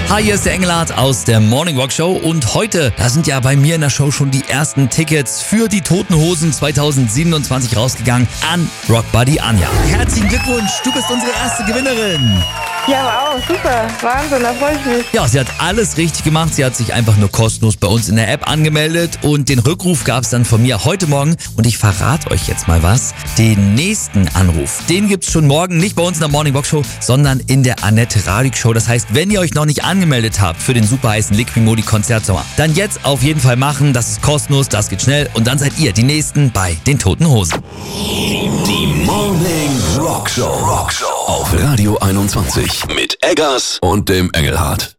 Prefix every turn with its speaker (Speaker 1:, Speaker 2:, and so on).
Speaker 1: Hi, hier ist der Engelhardt aus der Morning Rock Show und heute, da sind ja bei mir in der Show schon die ersten Tickets für die Toten Hosen 2027 rausgegangen an Rock Buddy Anja. Herzlichen Glückwunsch, du bist unsere erste Gewinnerin.
Speaker 2: Ja, wow, super. Wahnsinn, da freue ich mich.
Speaker 1: Ja, sie hat alles richtig gemacht. Sie hat sich einfach nur kostenlos bei uns in der App angemeldet und den Rückruf gab es dann von mir heute Morgen. Und ich verrate euch jetzt mal was. Den nächsten Anruf, den gibt's schon morgen, nicht bei uns in der Morning Rock Show, sondern in der Annette Radig Show. Das heißt, wenn ihr euch noch nicht angemeldet habt für den super heißen Liquimodi Konzertsommer, dann jetzt auf jeden Fall machen. Das ist kostenlos, das geht schnell und dann seid ihr die Nächsten bei den Toten Hosen.
Speaker 3: Die Morning Rock Show auf Radio 21 mit Eggers und dem Engelhardt.